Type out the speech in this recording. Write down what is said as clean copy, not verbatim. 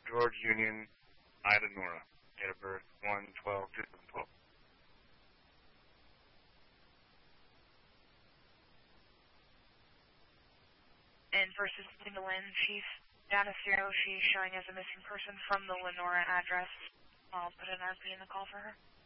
George Union, Ida Nora. Date of birth 1/12/2012. And versus Lynn, Chief Data Zero, she's showing as a missing person from the Lenora address. I'll put an RP in the call for her.